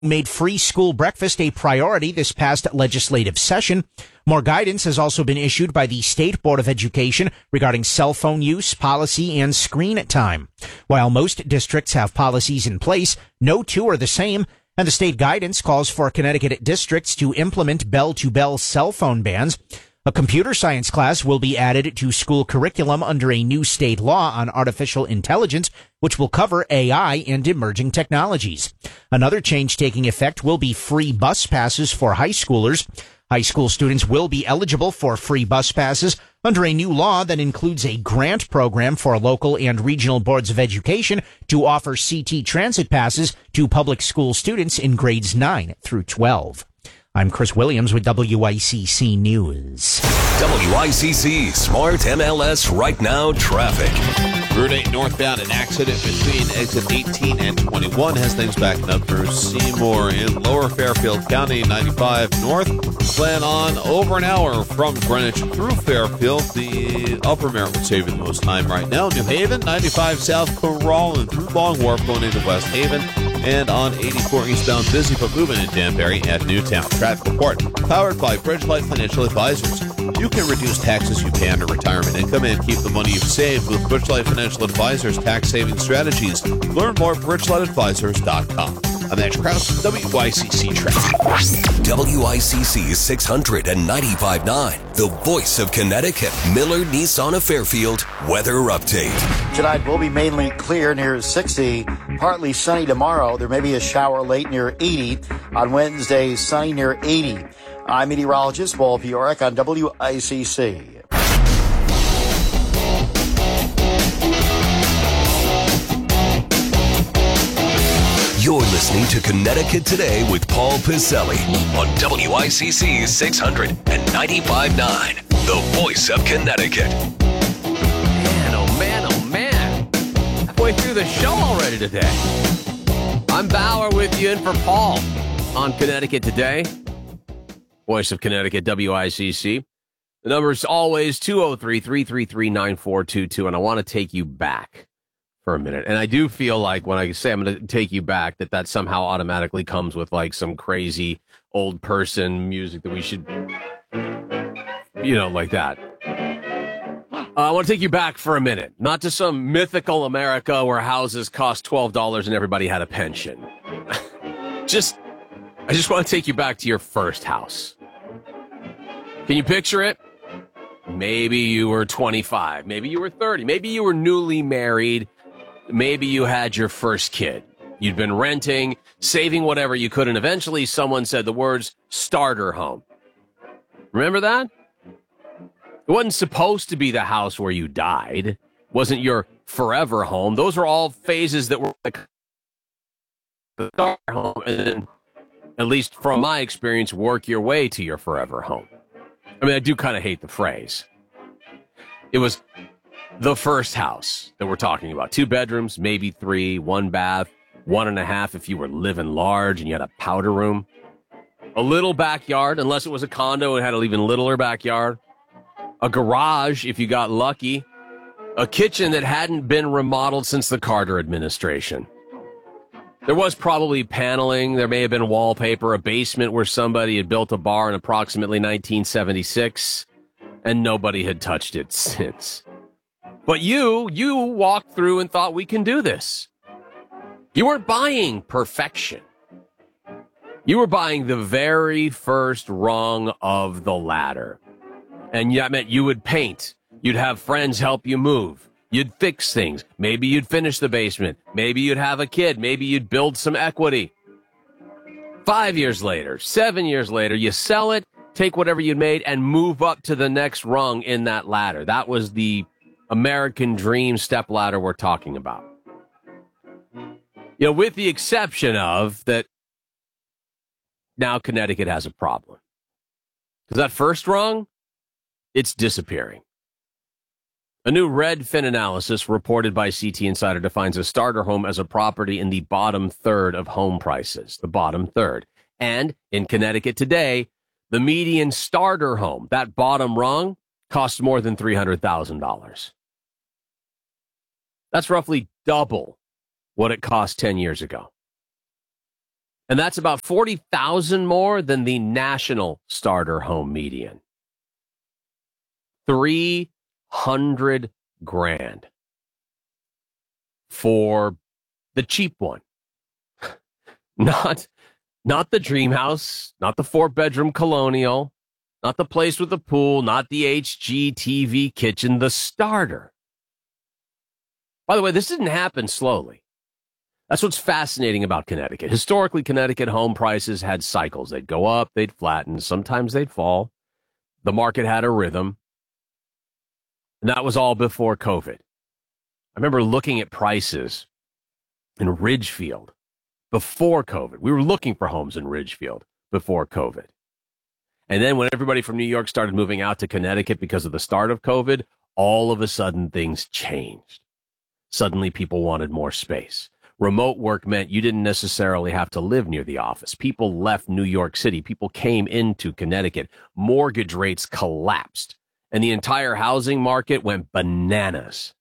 made free school breakfast a priority this past legislative session. More guidance has also been issued by the State Board of Education regarding cell phone use, policy, and screen time. While most districts have policies in place, no two are the same, and the state guidance calls for Connecticut districts to implement bell-to-bell cell phone bans. A computer science class will be added to school curriculum under a new state law on artificial intelligence, which will cover AI and emerging technologies. Another change taking effect will be free bus passes for high schoolers. High school students will be eligible for free bus passes under a new law that includes a grant program for local and regional boards of education to offer CT transit passes to public school students in grades 9 through 12. I'm Chris Williams with WICC News. WICC Smart MLS Right Now Traffic. Route 8 northbound, an accident between exit 18 and 21 has things backing up through Seymour in Lower Fairfield County. 95 north, plan on over an hour from Greenwich through Fairfield. The Upper Merritt would save you the most time right now. New Haven, 95 south, Corolla through Long Wharf going into West Haven. And on 84 eastbound, busy but moving in Danbury at Newtown. Traffic report powered by Bridgelight Financial Advisors. You can reduce taxes you pay on your retirement income and keep the money you've saved with Bridgelight Financial Advisors tax saving strategies. Learn more at bridgelightadvisors.com. I'm Andrew Krause, WICC Traffic. WICC 695.9, the voice of Connecticut. Miller Nissan of Fairfield weather update. Tonight will be mainly clear near 60, partly sunny tomorrow. There may be a shower late near 80. On Wednesday, sunny near 80. I'm meteorologist Paul Piorek on WICC. You're listening to Connecticut Today with Paul Piselli on WICC 695.9, the voice of Connecticut. Man, oh man, oh man. Halfway through the show already today. I'm Bauer with you in for Paul on Connecticut Today. Voice of Connecticut, WICC. The number is always 203-333-9422, and I want to take you back for a minute. And I do feel like when I say I'm going to take you back, that somehow automatically comes with like some crazy old person music that we should, like that. I want to take you back for a minute, not to some mythical America where houses cost $12 and everybody had a pension. I just want to take you back to your first house. Can you picture it? Maybe you were 25, maybe you were 30, maybe you were newly married. Maybe you had your first kid. You'd been renting, saving whatever you could, and eventually someone said the words starter home. Remember that? It wasn't supposed to be the house where you died. It wasn't your forever home. Those were all phases that were like the starter home, and then, at least from my experience, work your way to your forever home. I mean, I do kind of hate the phrase. It was the first house that we're talking about. 2 bedrooms, maybe 3, 1 bath, 1.5 if you were living large and you had a powder room. A little backyard, unless it was a condo and had an even littler backyard. A garage, if you got lucky. A kitchen that hadn't been remodeled since the Carter administration. There was probably paneling. There may have been wallpaper. A basement where somebody had built a bar in approximately 1976, and nobody had touched it since. But you walked through and thought, we can do this. You weren't buying perfection. You were buying the very first rung of the ladder. And that meant you would paint. You'd have friends help you move. You'd fix things. Maybe you'd finish the basement. Maybe you'd have a kid. Maybe you'd build some equity. 5 years later, 7 years later, you sell it, take whatever you made, and move up to the next rung in that ladder. That was the American dream stepladder we're talking about. With the exception of that now Connecticut has a problem. Because that first rung, it's disappearing. A new Redfin analysis reported by CT Insider defines a starter home as a property in the bottom third of home prices, the bottom third. And in Connecticut today, the median starter home, that bottom rung, costs more than $300,000. That's roughly double what it cost 10 years ago. And that's about $40,000 more than the national starter home median. $300,000 for the cheap one. Not the dream house, not the 4-bedroom colonial, not the place with the pool, not the HGTV kitchen, the starter. By the way, this didn't happen slowly. That's what's fascinating about Connecticut. Historically, Connecticut home prices had cycles. They'd go up, they'd flatten, sometimes they'd fall. The market had a rhythm. And that was all before COVID. I remember looking at prices in Ridgefield before COVID. We were looking for homes in Ridgefield before COVID. And then when everybody from New York started moving out to Connecticut because of the start of COVID, all of a sudden things changed. Suddenly people wanted more space. Remote work meant you didn't necessarily have to live near the office. People left New York City. People came into Connecticut. Mortgage rates collapsed, and the entire housing market went bananas.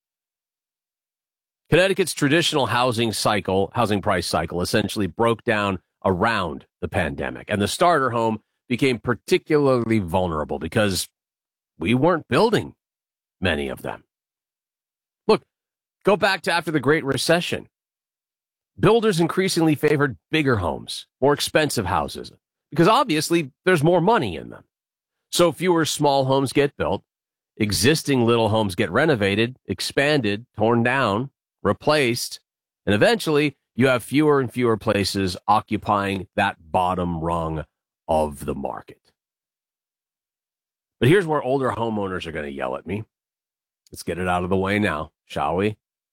Connecticut's traditional housing price cycle, essentially broke down around the pandemic, and the starter home became particularly vulnerable because we weren't building many of them. Look, go back to after the Great Recession. Builders increasingly favored bigger homes, more expensive houses, because obviously there's more money in them. So fewer small homes get built, existing little homes get renovated, expanded, torn down, replaced, and eventually you have fewer and fewer places occupying that bottom rung of the market. But here's where older homeowners are going to yell at me. Let's get it out of the way now, shall we?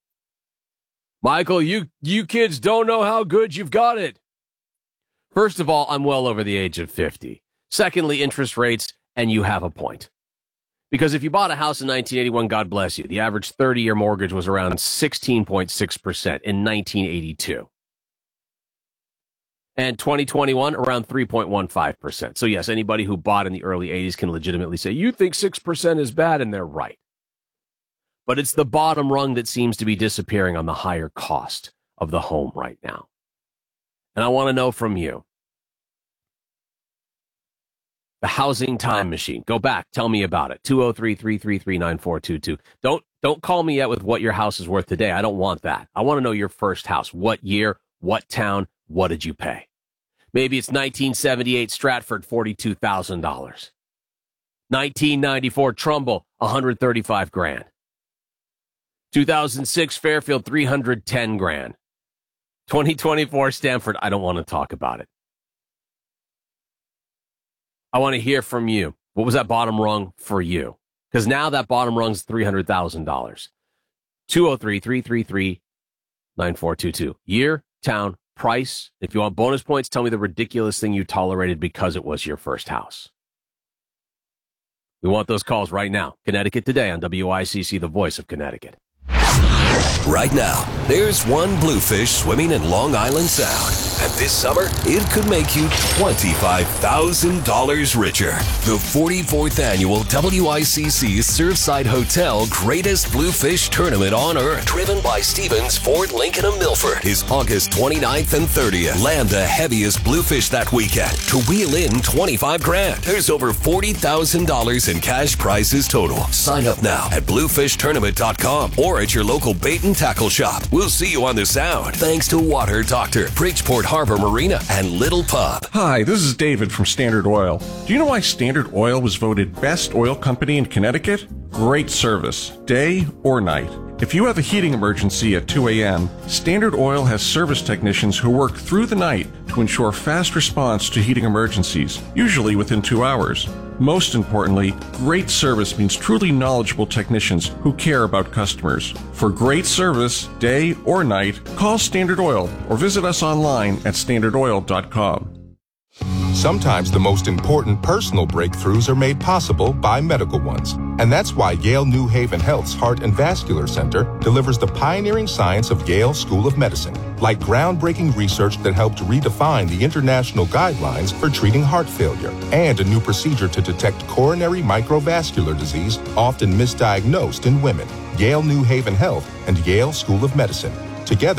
Michael, you kids don't know how good you've got it. First of all, I'm well over the age of 50. Secondly, interest rates, and you have a point. Because if you bought a house in 1981, God bless you, the average 30-year mortgage was around 16.6% in 1982. And 2021, around 3.15%. So yes, anybody who bought in the early 80s can legitimately say, you think 6% is bad, and they're right. But it's the bottom rung that seems to be disappearing on the higher cost of the home right now. And I want to know from you. The housing time machine. Go back. Tell me about it. 203-333-9422. Don't call me yet with what your house is worth today. I don't want that. I want to know your first house. What year? What town? What did you pay? Maybe it's 1978 Stratford, $42,000. 1994 Trumbull, $135,000. 2006 Fairfield, $310,000. 2024 Stamford, I don't want to talk about it. I want to hear from you. What was that bottom rung for you? Because now that bottom rung is $300,000. 203-333-9422. Year, town, price. If you want bonus points, tell me the ridiculous thing you tolerated because it was your first house. We want those calls right now. Connecticut Today on WICC, the voice of Connecticut. Right now, there's one bluefish swimming in Long Island Sound. And this summer, it could make you $25,000 richer. The 44th annual WICC Surfside Hotel Greatest Bluefish Tournament on Earth, driven by Stevens, Ford, Lincoln, and Milford, is August 29th and 30th. Land the heaviest bluefish that weekend to wheel in $25,000. There's over $40,000 in cash prizes total. Sign up now at bluefishtournament.com or at your local bait and tackle shop. We'll see you on the Sound. Thanks to Water Doctor, Bridgeport Harbor Marina, and Little Pub. Hi, this is David from Standard Oil. Do you know why Standard Oil was voted best oil company in Connecticut? Great service, day or night. If you have a heating emergency at 2 a.m., Standard Oil has service technicians who work through the night to ensure fast response to heating emergencies, usually within 2 hours. Most importantly, great service means truly knowledgeable technicians who care about customers. For great service, day or night, call Standard Oil or visit us online at standardoil.com. Sometimes the most important personal breakthroughs are made possible by medical ones. And that's why Yale New Haven Health's Heart and Vascular Center delivers the pioneering science of Yale School of Medicine, like groundbreaking research that helped redefine the international guidelines for treating heart failure, and a new procedure to detect coronary microvascular disease, often misdiagnosed in women. Yale New Haven Health and Yale School of Medicine. Together,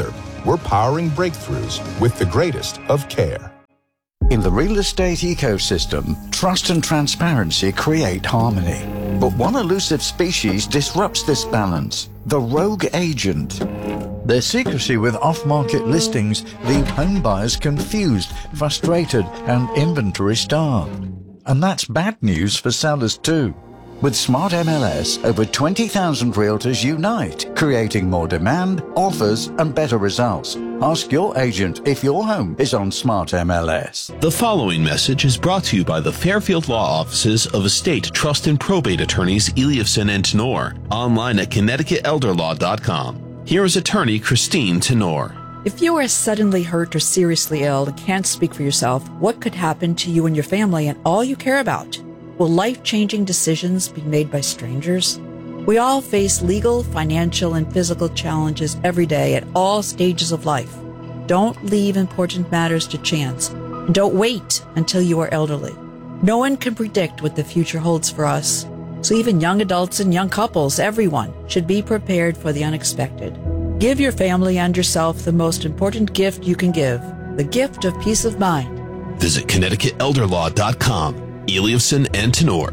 we're powering breakthroughs with the greatest of care. In the real estate ecosystem, trust and transparency create harmony. But one elusive species disrupts this balance: the rogue agent. Their secrecy with off-market listings leave home buyers confused, frustrated, and inventory-starved. And that's bad news for sellers too. With Smart MLS, over 20,000 realtors unite, creating more demand, offers, and better results. Ask your agent if your home is on Smart MLS. The following message is brought to you by the Fairfield Law Offices of Estate, Trust, and Probate Attorneys Eliafson and Tenor, online at ConnecticutElderLaw.com. Here is attorney Christine Tenor. If you are suddenly hurt or seriously ill and can't speak for yourself, what could happen to you and your family and all you care about? Will life-changing decisions be made by strangers? We all face legal, financial, and physical challenges every day at all stages of life. Don't leave important matters to chance, and don't wait until you are elderly. No one can predict what the future holds for us, so even young adults and young couples, everyone, should be prepared for the unexpected. Give your family and yourself the most important gift you can give, the gift of peace of mind. Visit ConnecticutElderLaw.com. Eliafson and Tenor,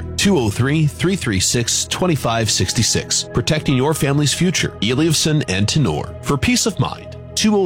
203-336-2566. Protecting your family's future. Eliafson and Tenor. For peace of mind,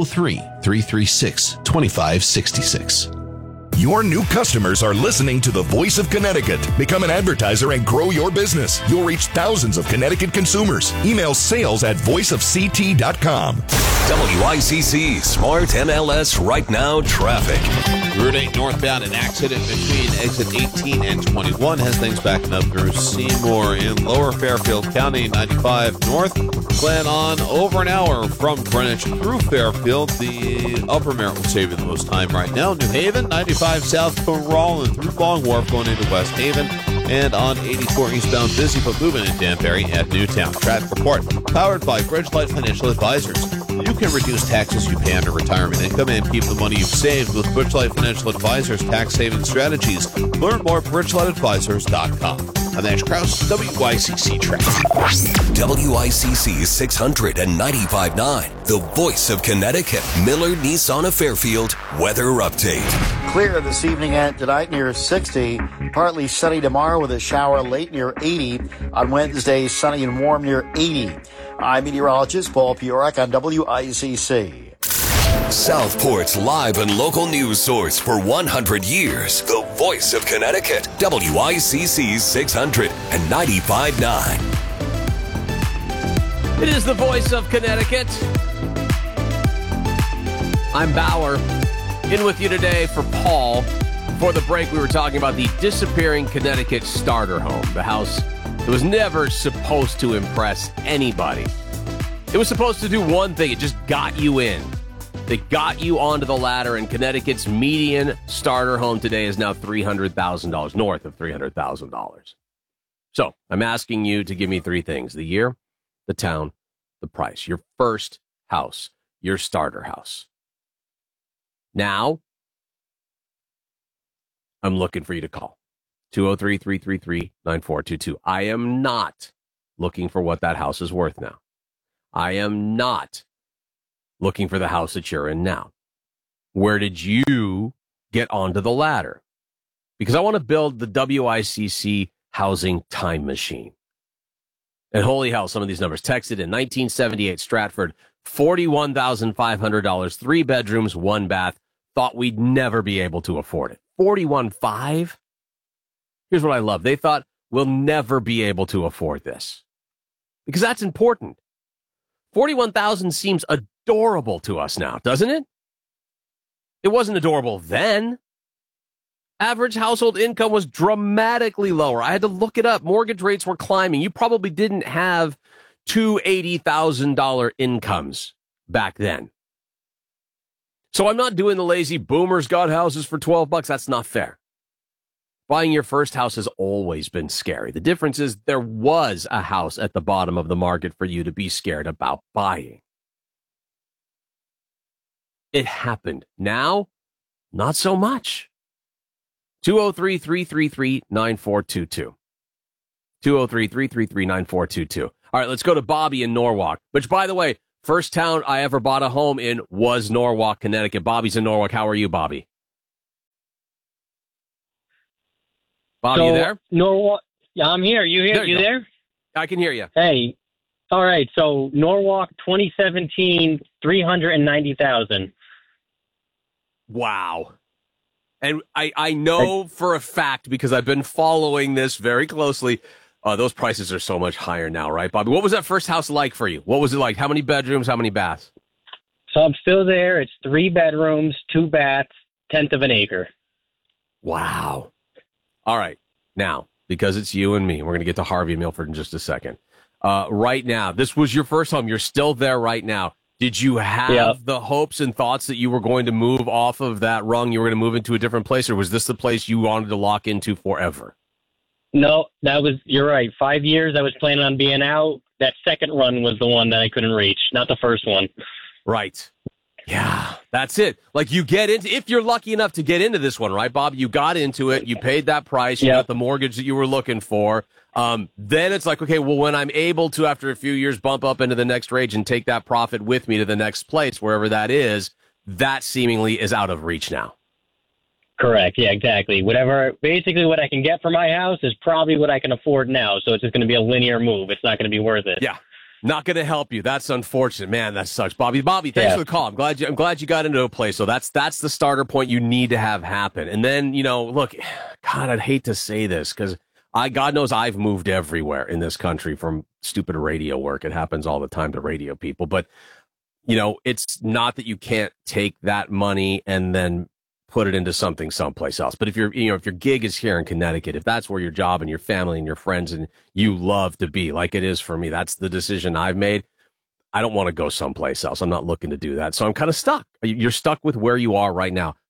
203-336-2566. Your new customers are listening to the Voice of Connecticut. Become an advertiser and grow your business. You'll reach thousands of Connecticut consumers. Email sales@voiceofct.com. WICC Smart MLS Right Now traffic. Route 8 northbound, an accident between exit 18 and 21 has things backing up through Seymour in Lower Fairfield County. 95 north, plan on over an hour from Greenwich through Fairfield. The upper Merritt will save you the most time right now. New Haven, 95 south from Rollin through Long Wharf going into West Haven. And on 84 eastbound, busy but moving in Danbury at Newtown. Traffic report powered by Bridgelight Financial Advisors. You can reduce taxes you pay on your retirement income and keep the money you've saved with Bridgelight Financial Advisors tax saving strategies. Learn more at BridgelightAdvisors.com. I'm Ash Krause, WICC Traffic. WICC 695.9, the voice of Connecticut. Miller Nissan of Fairfield weather update. Clear this evening and tonight near 60. Partly sunny tomorrow with a shower late near 80. On Wednesday, sunny and warm near 80. I'm meteorologist Paul Piorek on WICC. Southport's live and local news source for 100 years. The voice of Connecticut. WICC 695.9. It is the voice of Connecticut. I'm Bauer. In with you today for Paul. Before the break, we were talking about the disappearing Connecticut starter home. The house that was never supposed to impress anybody. It was supposed to do one thing. It just got you in. They got you onto the ladder, and Connecticut's median starter home today is now $300,000, north of $300,000. So I'm asking you to give me three things: the year, the town, the price. Your first house, your starter house. Now, I'm looking for you to call. 203-333-9422. I am not looking for what that house is worth now. I am not looking for the house that you're in now. Where did you get onto the ladder? Because I want to build the WICC housing time machine. And holy hell, some of these numbers. Texted in 1978 Stratford, $41,500, 3 bedrooms, 1 bath. Thought we'd never be able to afford it. $41,500? Here's what I love. They thought we'll never be able to afford this. Because that's important. $41,000 seems adorable to us now, doesn't it? It wasn't adorable then. Average household income was dramatically lower. I had to look it up. Mortgage rates were climbing. You probably didn't have two $80,000 incomes back then. So I'm not doing the lazy boomers got houses for $12. That's not fair. Buying your first house has always been scary. The difference is there was a house at the bottom of the market for you to be scared about buying. It happened. Now, not so much. 203-333-9422. 203-333-9422. All right, let's go to Bobby in Norwalk, which, by the way, First town I ever bought a home in was Norwalk, Connecticut. Bobby's in Norwalk. How are you, Bobby? Bobby, you there? Norwalk. Yeah, I'm here. You here? You there? I can hear you. Hey. All right. So Norwalk, 2017, 390,000. Wow. And I know for a fact, because I've been following this very closely, those prices are so much higher now, right, Bobby? What was that first house like for you? What was it like? How many bedrooms? How many baths? So I'm still there. It's 3 bedrooms, 2 baths, 1/10 of an acre. Wow. All right. Now, because it's you and me, we're going to get to Harvey and Milford in just a second. Right now, this was your first home. You're still there right now. Did you have the hopes and thoughts that you were going to move off of that rung? You were going to move into a different place, or was this the place you wanted to lock into forever? No, you're right. 5 years I was planning on being out. That second run was the one that I couldn't reach, not the first one. Right. Yeah, that's it. Like you get into, if you're lucky enough to get into this one, right, Bob? You got into it. You paid that price. You got the mortgage that you were looking for. Then it's like, okay, well, when I'm able to, after a few years, bump up into the next range and take that profit with me to the next place, wherever that is, that seemingly is out of reach now. Correct. Yeah, exactly. Basically what I can get for my house is probably what I can afford now. So it's just going to be a linear move. It's not going to be worth it. Yeah. Not going to help you. That's unfortunate, man. That sucks, Bobby. Thanks for the call. I'm glad you got into a place. So that's the starter point you need to have happen. And then, look, God, I'd hate to say this because God knows I've moved everywhere in this country from stupid radio work. It happens all the time to radio people. But, it's not that you can't take that money and then put it into something someplace else. But if if your gig is here in Connecticut, if that's where your job and your family and your friends and you love to be, like it is for me, that's the decision I've made. I don't want to go someplace else. I'm not looking to do that. So I'm kind of stuck. You're stuck with where you are right now.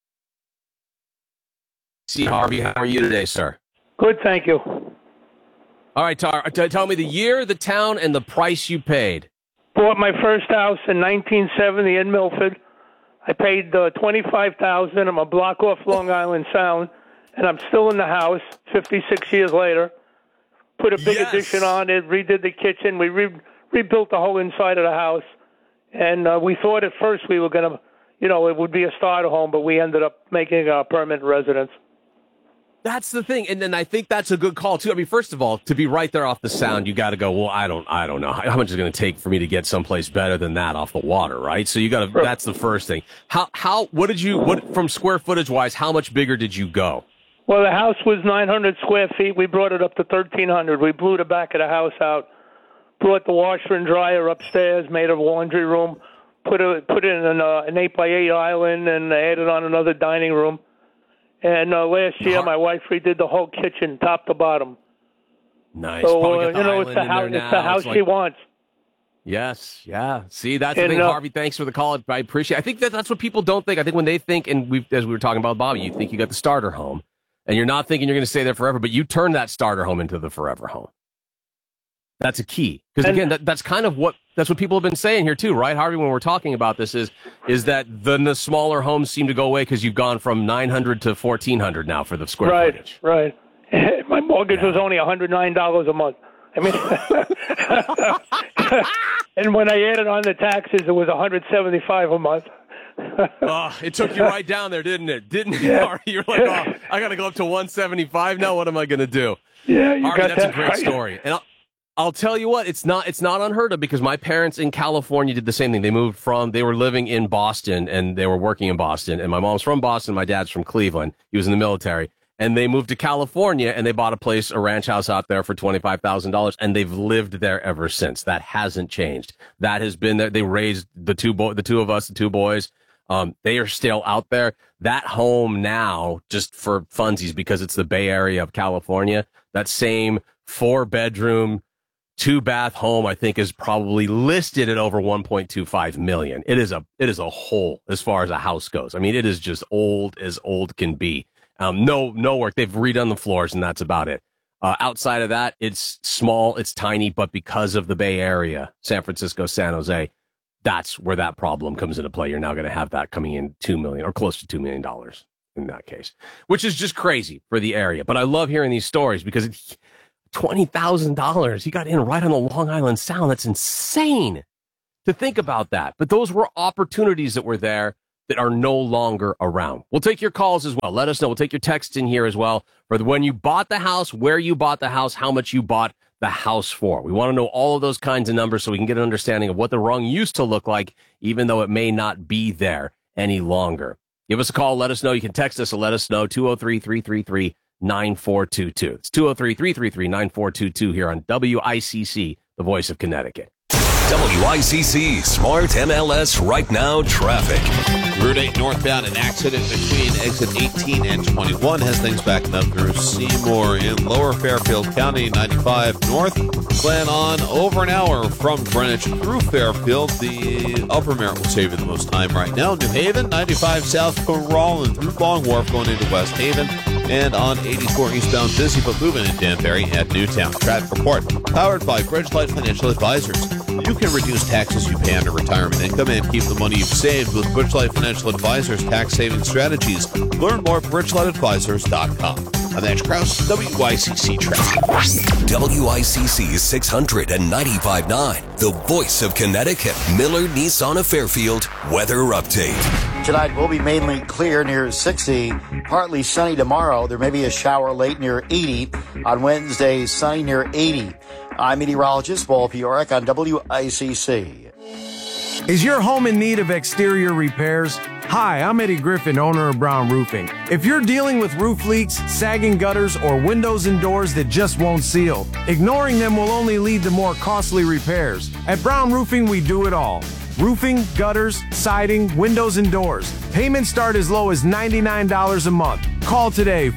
See, Harvey, how are you today, sir? Good, thank you. All right, tell me the year, the town, and the price you paid. Bought my first house in 1970 in Milford. I paid $25,000. I'm a block off Long Island Sound, and I'm still in the house 56 years later. Put a big addition on it, redid the kitchen. We rebuilt the whole inside of the house, and we thought at first we were going to, it would be a starter home, but we ended up making a permanent residence. That's the thing, and then I think that's a good call too. I mean, first of all, to be right there off the Sound, you got to go. Well, I don't know how much is going to take for me to get someplace better than that off the water, right? So you got to. Sure. That's the first thing. What from square footage wise? How much bigger did you go? Well, the house was 900 square feet. We brought it up to 1,300. We blew the back of the house out, brought the washer and dryer upstairs, made a laundry room, put it in an 8x8 island, and added on another dining room. And last year, my wife redid the whole kitchen, top to bottom. Nice. So, it's the house she wants. Yes, yeah. See, that's the thing, Harvey. Thanks for the call. I appreciate it. I think that's what people don't think. I think when they think, and as we were talking about Bobby, you think you got the starter home, and you're not thinking you're going to stay there forever, but you turn that starter home into the forever home. That's a key. Because, again, that's kind of what people have been saying here, too, right, Harvey, when we're talking about this, is that the smaller homes seem to go away because you've gone from 900 to 1,400 now for the square footage. Right. My mortgage was only $109 a month. I mean, and when I added on the taxes, it was $175 a month. It took you right down there, didn't it? You're like, I got to go up to 175 now. What am I going to do? Yeah, Harvey, that's a great story. And I'll tell you what, it's not unheard of because my parents in California did the same thing. They were living in Boston and they were working in Boston. And my mom's from Boston. My dad's from Cleveland. He was in the military. And they moved to California and they bought a ranch house out there for $25,000. And they've lived there ever since. That hasn't changed. That has been there. They raised the two boys. They are still out there. That home now, just for funsies, because it's the Bay Area of California, that same 4-bedroom, 2-bath home, I think, is probably listed at over $1.25 million. It is a hole as far as a house goes. I mean, it is just old as old can be. No work. They've redone the floors, and that's about it. Outside of that, it's small, it's tiny, but because of the Bay Area, San Francisco, San Jose, that's where that problem comes into play. You're now going to have that coming in $2 million or close to $2 million in that case, which is just crazy for the area. But I love hearing these stories because $20,000. He got in right on the Long Island Sound. That's insane. to think about that. But those were opportunities that were there that are no longer around. We'll take your calls as well. Let us know. We'll take your texts in here as well for when you bought the house, where you bought the house, how much you bought the house for. We want to know all of those kinds of numbers so we can get an understanding of what the rung used to look like, even though it may not be there any longer. Give us a call. Let us know. You can text us and let us know. 203-333-9422. It's 203-333-9422 here on WICC, the voice of Connecticut. WICC Smart MLS Right Now Traffic. Route 8 northbound, an accident between exit 18 and 21 has things backing up through Seymour in Lower Fairfield County. 95 north, plan on over an hour from Greenwich through Fairfield. The Upper Merritt will save you the most time right now. New Haven, 95 south from Rollin through Long Wharf going into West Haven. And on 84 eastbound, busy but moving in Danbury at Newtown. Traffic report powered by Bridgelight Financial Advisors. You can reduce taxes you pay on your retirement income and keep the money you've saved with Bridgelight Financial Advisors tax saving strategies. Learn more at bridgelightadvisors.com. I'm Ash Krause, WICC Traffic. WICC 695.9, the voice of Connecticut. Miller Nissan of Fairfield weather update. Tonight will be mainly clear near 60, partly sunny tomorrow. There may be a shower late near 80. On Wednesday, sunny near 80. I'm meteorologist Paul Piorek on WICC. Is your home in need of exterior repairs? Hi, I'm Eddie Griffin, owner of Brown Roofing. If you're dealing with roof leaks, sagging gutters, or windows and doors that just won't seal, ignoring them will only lead to more costly repairs. At Brown Roofing, we do it all. Roofing, gutters, siding, windows, and doors. Payments start as low as $99 a month. Call today,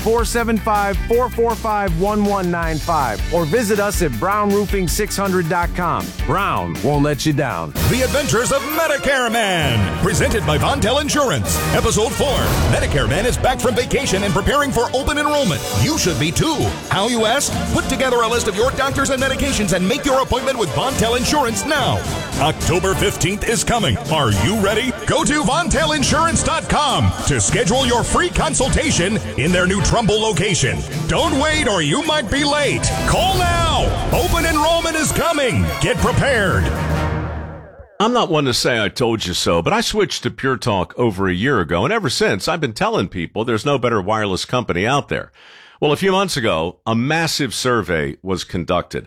475-445-1195, or visit us at brownroofing600.com. Brown won't let you down. The Adventures of Medicare Man, presented by Vontel Insurance. Episode 4. Medicare Man is back from vacation and preparing for open enrollment. You should be too. How, you ask? Put together a list of your doctors and medications and make your appointment with Vontel Insurance now. October 15th is coming. Are you ready? Go to VontelInsurance.com to schedule your free consultation in their new Trumbull location. Don't wait or you might be late. Call now. Open enrollment is coming. Get prepared. I'm not one to say I told you so, but I switched to Pure Talk over a year ago, and ever since I've been telling people there's no better wireless company out there. Well, a few months ago, a massive survey was conducted.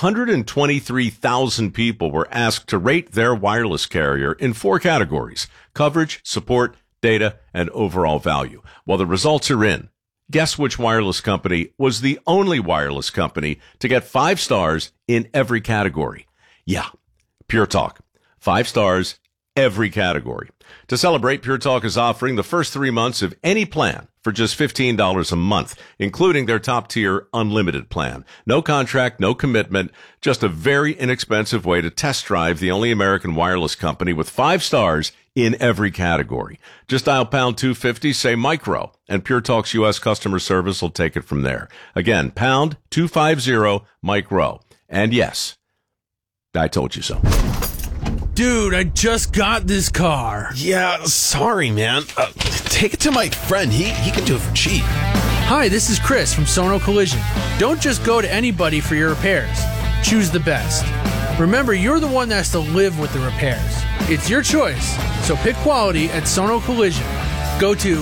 123,000 people were asked to rate their wireless carrier in 4 categories: coverage, support, data, and overall value. Well, the results are in. Guess which wireless company was the only wireless company to get 5 stars in every category? Yeah, Pure Talk. 5 stars, every category. To celebrate, Pure Talk is offering the first 3 months of any plan for just $15 a month, including their top-tier unlimited plan. No contract, no commitment, just a very inexpensive way to test drive the only American wireless company with 5 stars in every category. Just dial pound 250, say micro, and Pure Talk's U.S. customer service will take it from there. Again, pound 250 micro. And yes, I told you so. Dude, I just got this car. Yeah, sorry, man. Take it to my friend. He can do it for cheap. Hi, this is Chris from Sono Collision. Don't just go to anybody for your repairs. Choose the best. Remember, you're the one that has to live with the repairs. It's your choice, so pick quality at Sono Collision. Go to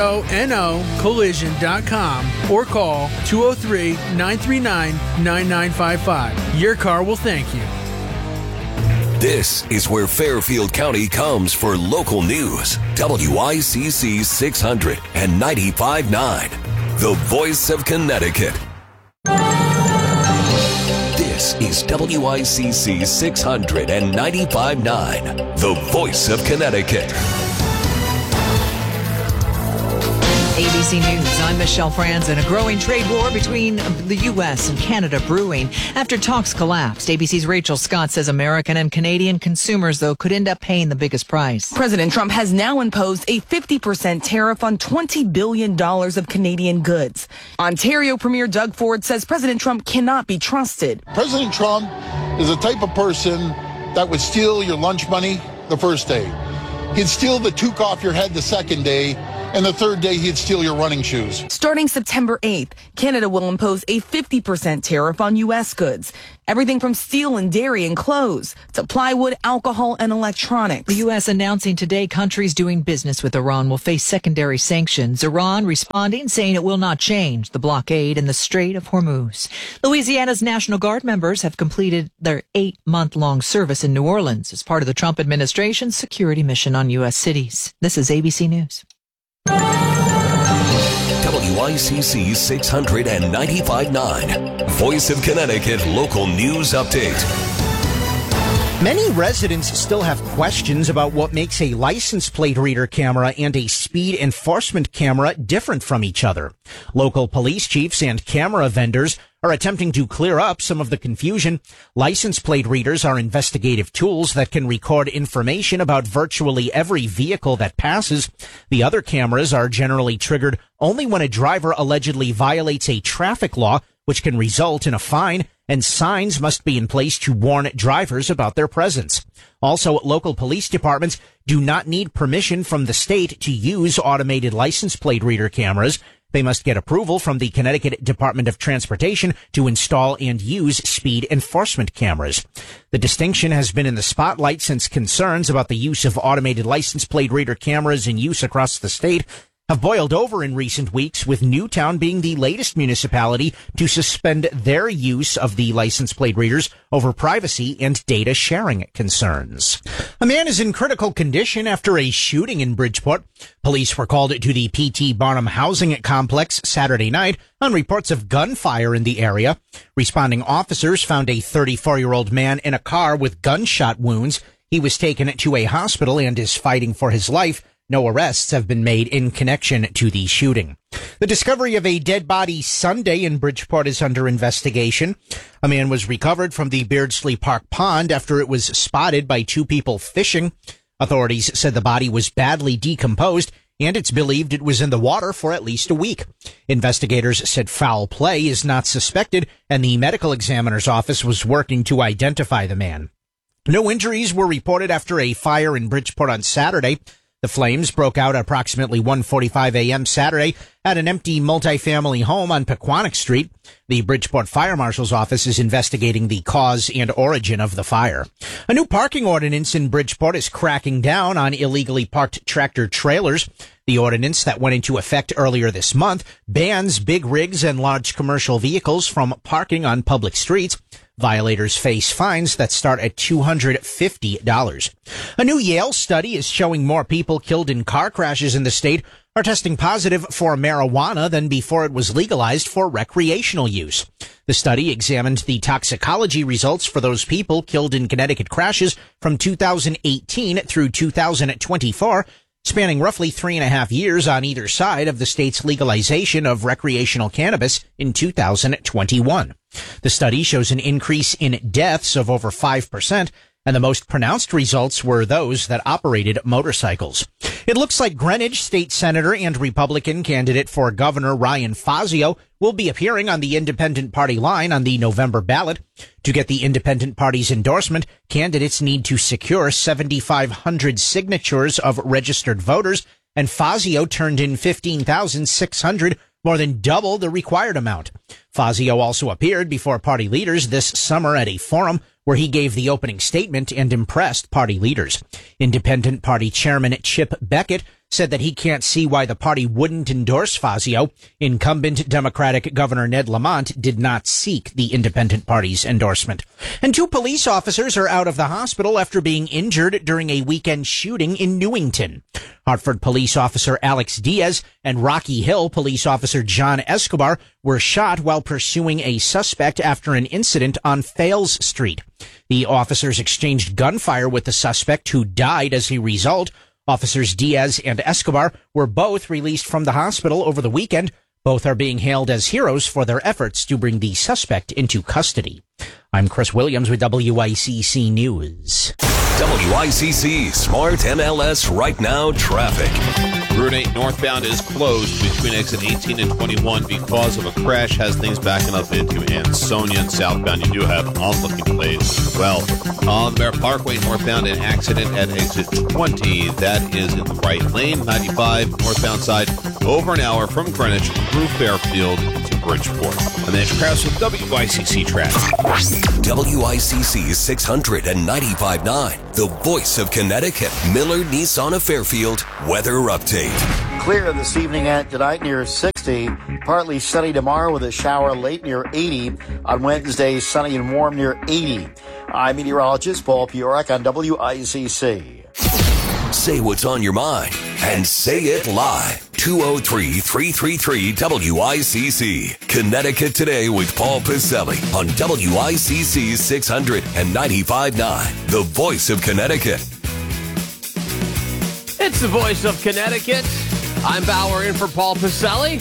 sonocollision.com or call 203-939-9955. Your car will thank you. This is where Fairfield County comes for local news. WICC 600 and 95.9, the voice of Connecticut. This is WICC 600 and 95.9, the voice of Connecticut. ABC News, I'm Michelle Franzen. A growing trade war between the U.S. and Canada brewing after talks collapsed. ABC's Rachel Scott says American and Canadian consumers, though, could end up paying the biggest price. President Trump has now imposed a 50% tariff on $20 billion of Canadian goods. Ontario Premier Doug Ford says President Trump cannot be trusted. President Trump is the type of person that would steal your lunch money the first day. He'd steal the toque off your head the second day, and the third day he'd steal your running shoes. Starting September 8th, Canada will impose a 50% tariff on U.S. goods. Everything from steel and dairy and clothes to plywood, alcohol, and electronics. The U.S. announcing today countries doing business with Iran will face secondary sanctions. Iran responding, saying it will not change the blockade in the Strait of Hormuz. Louisiana's National Guard members have completed their 8-month-long service in New Orleans as part of the Trump administration's security mission on U.S. cities. This is ABC News. WICC 695.9, Voice of Connecticut Local News Update. Many residents still have questions about what makes a license plate reader camera and a speed enforcement camera different from each other. Local police chiefs and camera vendors are attempting to clear up some of the confusion. License plate readers are investigative tools that can record information about virtually every vehicle that passes. The other cameras are generally triggered only when a driver allegedly violates a traffic law, which can result in a fine, and signs must be in place to warn drivers about their presence. Also, local police departments do not need permission from the state to use automated license plate reader cameras. They must get approval from the Connecticut Department of Transportation to install and use speed enforcement cameras. The distinction has been in the spotlight since concerns about the use of automated license plate reader cameras in use across the state have boiled over in recent weeks, with Newtown being the latest municipality to suspend their use of the license plate readers over privacy and data sharing concerns. A man is in critical condition after a shooting in Bridgeport. Police were called to the P.T. Barnum housing complex Saturday night on reports of gunfire in the area. Responding officers found a 34-year-old man in a car with gunshot wounds. He was taken to a hospital and is fighting for his life. No arrests have been made in connection to the shooting. The discovery of a dead body Sunday in Bridgeport is under investigation. A man was recovered from the Beardsley Park pond after it was spotted by two people fishing. Authorities said the body was badly decomposed, and it's believed it was in the water for at least a week. Investigators said foul play is not suspected, and the medical examiner's office was working to identify the man. No injuries were reported after a fire in Bridgeport on Saturday. The flames broke out at approximately 1:45 a.m. Saturday at an empty multifamily home on Pequannock Street. The Bridgeport Fire Marshal's office is investigating the cause and origin of the fire. A new parking ordinance in Bridgeport is cracking down on illegally parked tractor trailers. The ordinance that went into effect earlier this month bans big rigs and large commercial vehicles from parking on public streets. Violators face fines that start at $250. A new Yale study is showing more people killed in car crashes in the state are testing positive for marijuana than before it was legalized for recreational use. The study examined the toxicology results for those people killed in Connecticut crashes from 2018 through 2024, spanning roughly 3.5 years on either side of the state's legalization of recreational cannabis in 2021. The study shows an increase in deaths of over 5%, and the most pronounced results were those that operated motorcycles. It looks like Greenwich State Senator and Republican candidate for governor Ryan Fazio will be appearing on the Independent Party line on the November ballot. To get the Independent Party's endorsement, candidates need to secure 7,500 signatures of registered voters, and Fazio turned in 15,600, more than double the required amount. Fazio also appeared before party leaders this summer at a forum where he gave the opening statement and impressed party leaders. Independent Party Chairman Chip Beckett said that he can't see why the party wouldn't endorse Fazio. Incumbent Democratic Governor Ned Lamont did not seek the Independent Party's endorsement. And 2 police officers are out of the hospital after being injured during a weekend shooting in Newington. Hartford police officer Alex Diaz and Rocky Hill police officer John Escobar were shot while pursuing a suspect after an incident on Fales Street. The officers exchanged gunfire with the suspect, who died as a result. Officers Diaz and Escobar were both released from the hospital over the weekend. Both are being hailed as heroes for their efforts to bring the suspect into custody. I'm Chris Williams with WICC News. WICC Smart MLS Right Now Traffic. Route 8 northbound is closed between exit 18 and 21 because of a crash. Has things backing up into Ansonia and southbound. You do have onlooking delays as well. On Bear Parkway northbound, an accident at exit 20. That is in the right lane. 95 northbound side, over an hour from Greenwich through Fairfield to Bridgeport. And then Krause with WICC traffic. WICC 695.9, the voice of Connecticut. Miller Nissan of Fairfield weather update. Clear this evening and tonight near 60. Partly sunny tomorrow with a shower late near 80. On Wednesday, sunny and warm near 80. I'm meteorologist Paul Piorek on WICC. Say what's on your mind and say it live. 203-333-WICC. Connecticut Today with Paul Pacelli on WICC 695.9, the voice of Connecticut. It's the voice of Connecticut. I'm Bauer in for Paul Pacelli.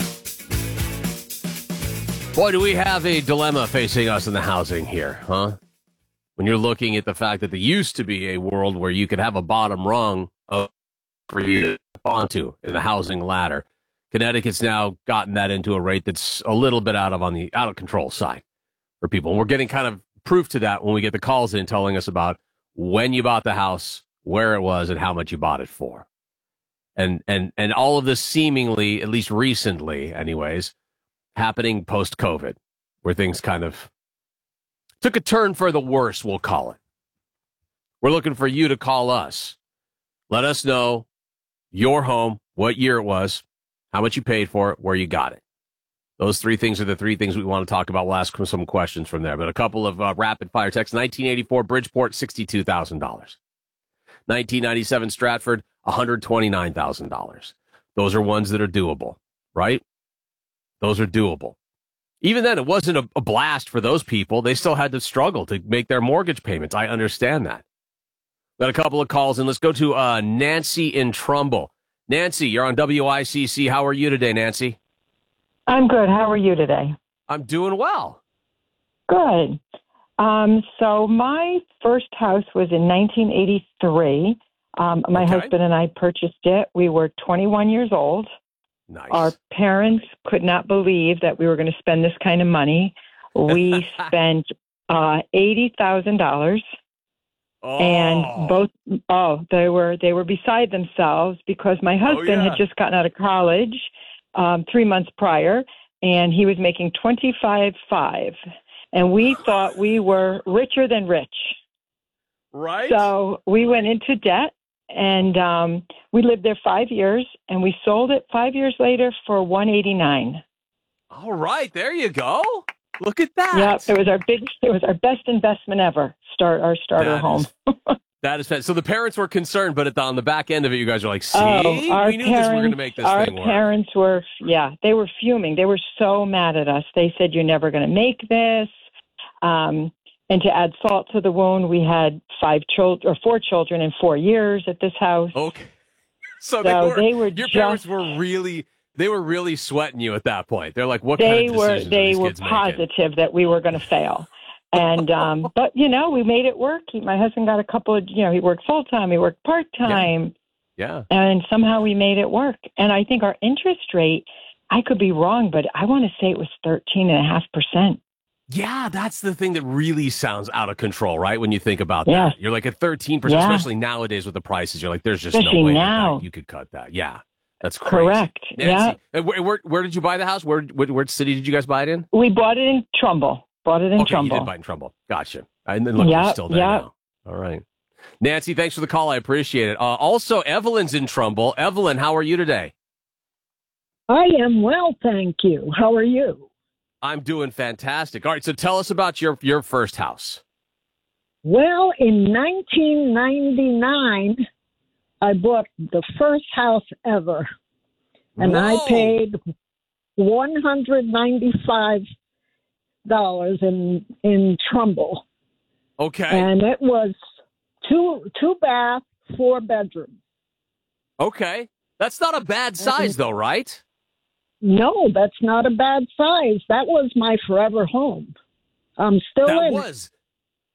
Boy, do we have a dilemma facing us in the housing here, huh? When you're looking at the fact that there used to be a world where you could have a bottom rung for you to onto in the housing ladder, Connecticut's now gotten that into a rate that's a little bit out of control side for people. And we're getting kind of proof to that when we get the calls in telling us about when you bought the house, where it was, and how much you bought it for. And all of this seemingly, at least recently anyways, happening post-COVID, where things kind of took a turn for the worse, we'll call it. We're looking for you to call us. Let us know your home, what year it was, how much you paid for it, where you got it. Those three things are the three things we want to talk about. We'll ask some questions from there. But a couple of rapid-fire texts. 1984 Bridgeport, $62,000. 1997 Stratford, $129,000. Those are ones that are doable, right? Those are doable. Even then, it wasn't a blast for those people. They still had to struggle to make their mortgage payments. I understand that. Got a couple of calls, and let's go to Nancy in Trumbull. Nancy, you're on WICC. How are you today, Nancy? I'm good. How are you today? I'm doing well. Good. So my first house was in 1983. My husband and I purchased it. We were 21 years old. Nice. Our parents could not believe that we were going to spend this kind of money. We spent $80,000. And they were beside themselves because my husband had just gotten out of college 3 months prior, and he was making $25,500, and we thought we were richer than rich. Right. So we went into debt, and we lived there 5 years, and we sold it 5 years later for $189,000. All right, there you go. Look at that. Yeah, it was our best investment ever. Our starter home. That is fantastic. So the parents were concerned, but on the back end of it, you guys were like, see, we knew we were going to make this thing work. Our parents were, they were fuming. They were so mad at us. They said, you're never going to make this. And to add salt to the wound, we had 4 children in 4 years at this house. Okay. So parents were really sweating you at that point. They're like, what kind of decisions They were positive that we were going to fail. And, but, we made it work. My husband got a couple of, he worked full-time, he worked part-time. Yeah. And somehow we made it work. And I think our interest rate, I could be wrong, but I want to say it was 13.5%. Yeah, that's the thing that really sounds out of control, right? When you think about that. You're like at 13%, especially nowadays with the prices. You're like, there's just no way that you could cut that. Yeah, that's crazy. Correct. Nancy, where did you buy the house? Where city did you guys buy it in? We bought it in Trumbull. Trumbull. You did buy it in Trumbull. Gotcha. And then look, you're still there now. All right. Nancy, thanks for the call. I appreciate it. Also, Evelyn's in Trumbull. Evelyn, how are you today? I am well, thank you. How are you? I'm doing fantastic. All right, so tell us about your first house. Well, in 1999, I bought the first house ever, and I paid $195 in Trumbull. Okay. And it was two bath, 4 bedrooms. Okay. That's not a bad size though, right? No, that's not a bad size. That was my forever home. I'm still in it.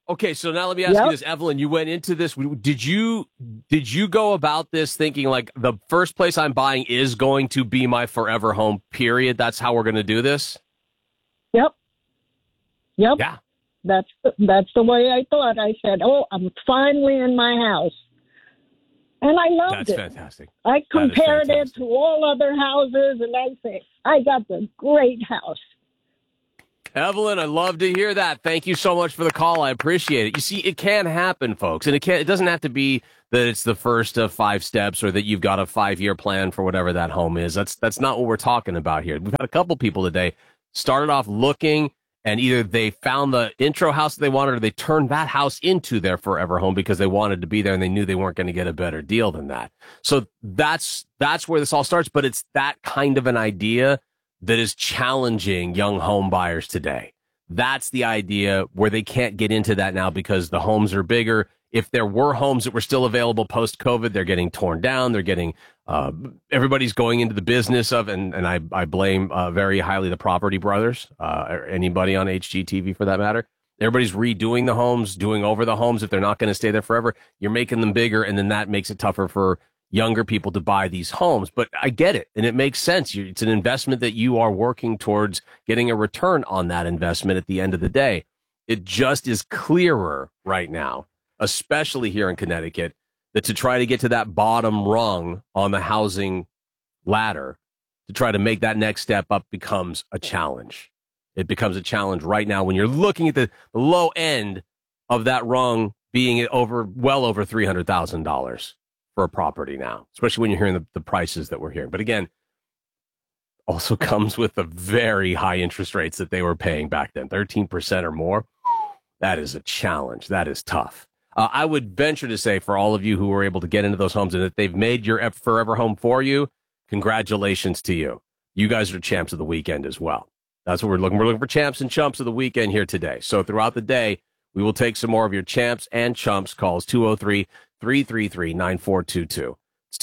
Okay, so now let me ask you this, Evelyn. You went into this. Did you go about this thinking like the first place I'm buying is going to be my forever home? Period. That's how we're going to do this. Yep. Yeah. That's the way I thought. I said, "Oh, I'm finally in my house," and I loved it. That's fantastic. I compared it to all other houses, and I say, "I got the great house." Evelyn, I love to hear that. Thank you so much for the call. I appreciate it. You see, it can happen, folks, and it doesn't have to be that it's the first of 5 steps or that you've got a 5-year plan for whatever that home is. That's not what we're talking about here. We've had a couple people today started off looking, and either they found the intro house that they wanted or they turned that house into their forever home because they wanted to be there and they knew they weren't going to get a better deal than that. So that's where this all starts, but it's that kind of an idea that is challenging young home buyers today. That's the idea where they can't get into that now because the homes are bigger. If there were homes that were still available post-COVID, they're getting torn down. They're getting, everybody's going into the business of, and I blame very highly the Property Brothers, or anybody on HGTV for that matter. Everybody's redoing the homes, doing over the homes. If they're not going to stay there forever, you're making them bigger, and then that makes it tougher for younger people to buy these homes. But I get it, and it makes sense. It's an investment that you are working towards getting a return on that investment at the end of the day. It just is clearer right now, especially here in Connecticut, that to try to get to that bottom rung on the housing ladder, to try to make that next step up becomes a challenge. It becomes a challenge right now when you're looking at the low end of that rung being well over $300,000. For a property now, especially when you're hearing the prices that we're hearing. But again, also comes with the very high interest rates that they were paying back then, 13% or more. That is a challenge. That is tough. I would venture to say for all of you who were able to get into those homes and that they've made your forever home for you, congratulations to you. You guys are champs of the weekend as well. That's what we're looking. We're looking for champs and chumps of the weekend here today. So throughout the day, we will take some more of your champs and chumps calls, 203-333-9422. It's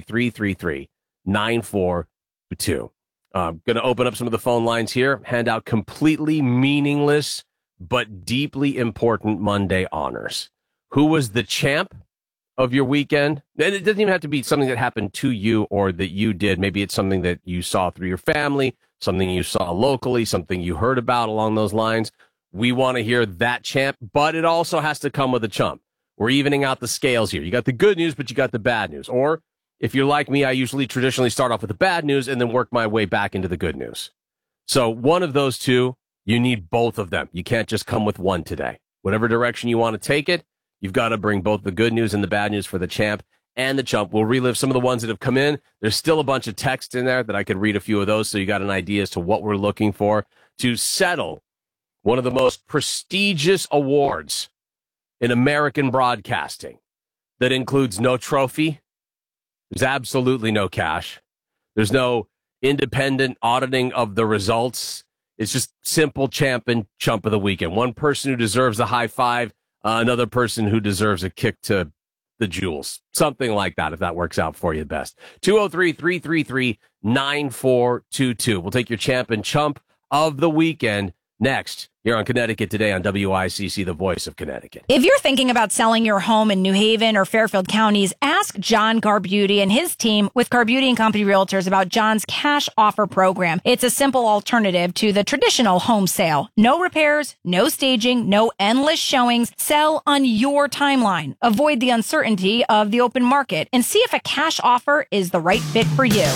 203-333-9422. I'm going to open up some of the phone lines here, hand out completely meaningless but deeply important Monday honors. Who was the champ of your weekend? And it doesn't even have to be something that happened to you or that you did. Maybe it's something that you saw through your family, something you saw locally, something you heard about along those lines. We want to hear that champ, but it also has to come with a chump. We're evening out the scales here. You got the good news, but you got the bad news. Or if you're like me, I usually traditionally start off with the bad news and then work my way back into the good news. So one of those two, you need both of them. You can't just come with one today. Whatever direction you want to take it, you've got to bring both the good news and the bad news for the champ and the chump. We'll relive some of the ones that have come in. There's still a bunch of text in there that I could read a few of those so you got an idea as to what we're looking for to settle one of the most prestigious awards in American broadcasting that includes no trophy. There's absolutely no cash. There's no independent auditing of the results. It's just simple champ and chump of the weekend. One person who deserves a high five, another person who deserves a kick to the jewels. Something like that, if that works out for you best. 203-333-9422. We'll take your champ and chump of the weekend next, here on Connecticut Today on WICC, the voice of Connecticut. If you're thinking about selling your home in New Haven or Fairfield counties, ask John Garbuti and his team with Garbuti & Company Realtors about John's cash offer program. It's a simple alternative to the traditional home sale. No repairs, no staging, no endless showings. Sell on your timeline. Avoid the uncertainty of the open market and see if a cash offer is the right fit for you.